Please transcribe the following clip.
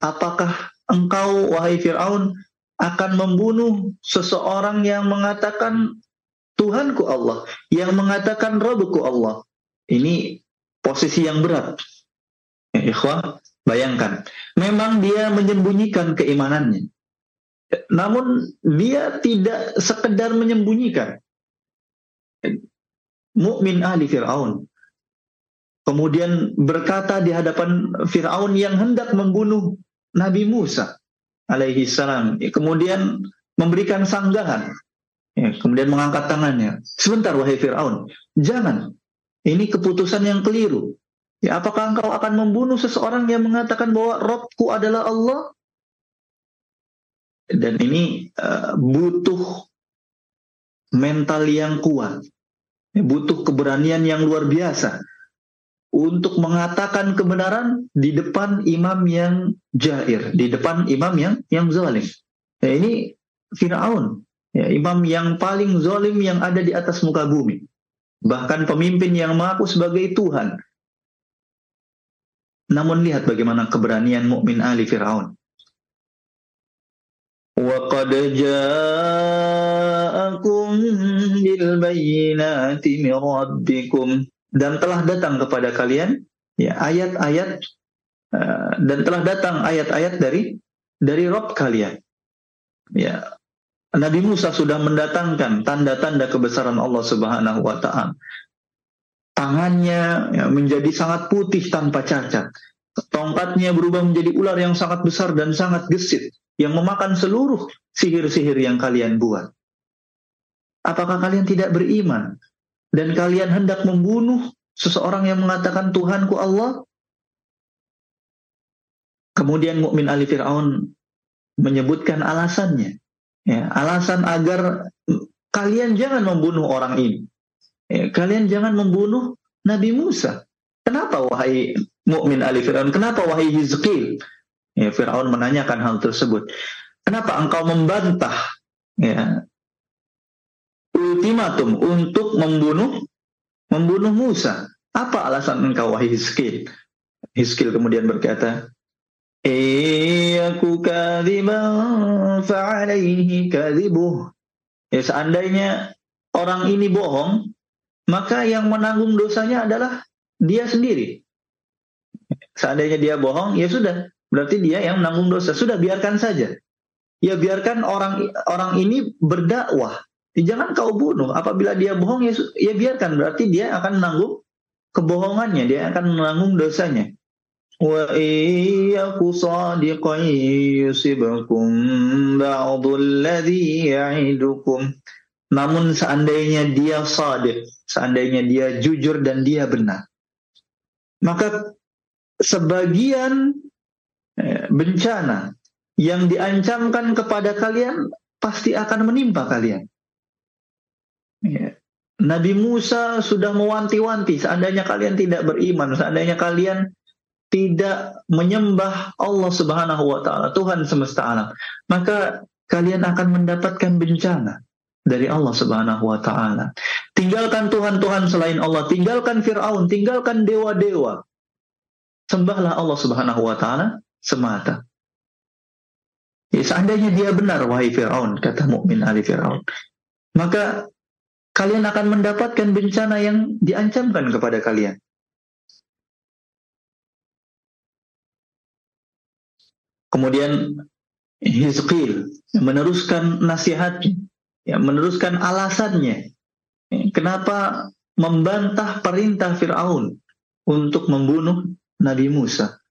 apakah engkau, wahai Fir'aun, akan membunuh seseorang yang mengatakan Tuhanku Allah, yang mengatakan Rabbku Allah? Ini posisi yang berat. Ya, ikhwah, bayangkan. Memang dia menyembunyikan keimanannya. Namun dia tidak sekedar menyembunyikan. Mukmin ahli Fir'aun kemudian berkata di hadapan Fir'aun yang hendak membunuh Nabi Musa alaihi salam, kemudian memberikan sanggahan, kemudian mengangkat tangannya. Sebentar wahai Fir'aun, jangan, ini keputusan yang keliru. Ya, apakah engkau akan membunuh seseorang yang mengatakan bahwa Rabbku adalah Allah? Dan ini butuh mental yang kuat, butuh keberanian yang luar biasa untuk mengatakan kebenaran di depan imam yang jair, di depan imam yang zalim. Ya, ini Fir'aun, ya, imam yang paling zalim yang ada di atas muka bumi. Bahkan pemimpin yang mengaku sebagai Tuhan. Namun lihat bagaimana keberanian mukmin ahli Fir'aun. Wa qad ja'akum bil bayyinati min rabbikum, dan telah datang kepada kalian ya ayat-ayat dan telah datang ayat-ayat dari Rabb kalian. Ya, Nabi Musa sudah mendatangkan tanda-tanda kebesaran Allah Subhanahu wa taala. Tangannya ya, menjadi sangat putih tanpa cacat. Tongkatnya berubah menjadi ular yang sangat besar dan sangat gesit yang memakan seluruh sihir-sihir yang kalian buat. Apakah kalian tidak beriman? Dan kalian hendak membunuh seseorang yang mengatakan Tuhanku Allah? Kemudian mukmin ahli Fir'aun menyebutkan alasannya. Ya, alasan agar kalian jangan membunuh orang ini. Ya, kalian jangan membunuh Nabi Musa. Kenapa wahai mukmin ahli Fir'aun? Kenapa wahai Hizqil? Ya, Fir'aun menanyakan hal tersebut. Kenapa engkau membantah ya, ultimatum untuk membunuh Musa? Apa alasan engkau wahai Hizqil? Hizqil kemudian berkata, "Iyaku kadziban fa'alaihi kadzibuh." Ya, seandainya orang ini bohong, maka yang menanggung dosanya adalah dia sendiri. Seandainya dia bohong, ya sudah, berarti dia yang menanggung dosa. Sudah, biarkan saja. Ya biarkan orang ini berdakwah. Jangan kau bunuh. Apabila dia bohong, ya biarkan. Berarti dia akan menanggung kebohongannya. Dia akan menanggung dosanya. Wa iyyaku sadiqan yusibakum ba'dul ladzi ya'idukum. Namun seandainya dia sadiq, seandainya dia jujur dan dia benar, maka sebagian bencana yang diancamkan kepada kalian pasti akan menimpa kalian. Ya. Nabi Musa sudah mewanti-wanti, seandainya kalian tidak beriman, seandainya kalian tidak menyembah Allah Subhanahu wa taala, Tuhan semesta alam, maka kalian akan mendapatkan bencana dari Allah Subhanahu wa taala. Tinggalkan Tuhan-Tuhan selain Allah, tinggalkan Fir'aun, tinggalkan dewa-dewa. Sembahlah Allah Subhanahu wa taala semata. Ya, seandainya dia benar wahai Fir'aun, kata mukmin ahli Fir'aun, maka kalian akan mendapatkan bencana yang diancamkan kepada kalian. Kemudian Hizqil meneruskan nasihatnya, ya, meneruskan alasannya. Kenapa membantah perintah Fir'aun untuk membunuh Nabi Musa.